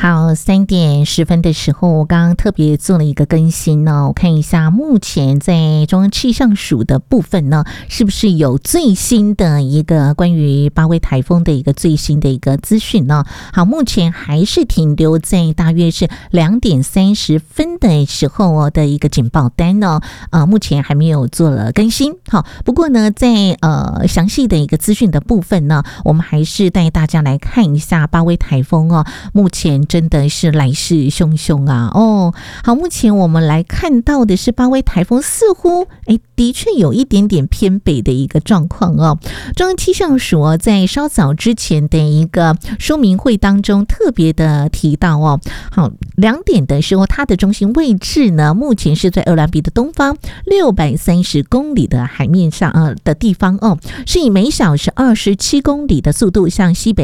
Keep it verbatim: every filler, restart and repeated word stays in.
好，三点十分的时候，我刚刚特别做了一个更新呢。我看一下，目前在中央气象署的部分呢，是不是有最新的一个关于八威台风的一个最新的一个资讯呢？好，目前还是停留在大约是两点三十分的时候哦的一个警报单呢，呃，目前还没有做了更新。好，不过呢，在呃详细的一个资讯的部分呢，我们还是带大家来看一下八威台风哦，目前真的是来势汹汹啊！哦，好，目前我们来看到的是八威台风似乎诶的确有一点点偏北的一个状况哦。中央气象署哦，在稍早之前的一个说明会当中特别的提到哦，好，两点的时候，它的中心位置呢，目前是在厄兰比的东方六百三十公里的海面上呃的地方哦，是以每小时二十七公里的速度向西北